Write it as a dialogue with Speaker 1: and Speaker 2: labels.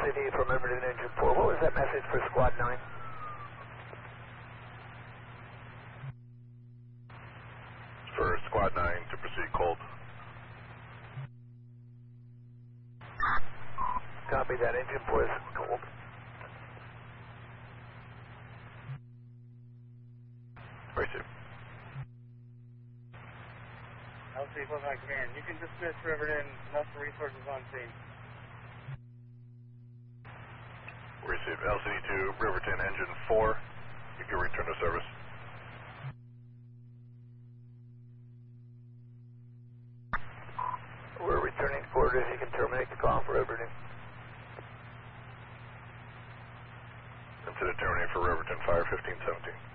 Speaker 1: LCD from Riverton Engine 4. What was that message for Squad 9?
Speaker 2: For Squad 9 to proceed cold.
Speaker 1: Copy that. Engine 4 is cold.
Speaker 2: Receive.
Speaker 3: LCD Full-Time Command. You can dismiss Riverton. Enough resources on scene.
Speaker 2: Receive. LCD-2, Riverton, Engine 4. You can return to service.
Speaker 1: We're returning to quarters. You can terminate the call for Riverton.
Speaker 2: Consider terminating for Riverton, fire 1517.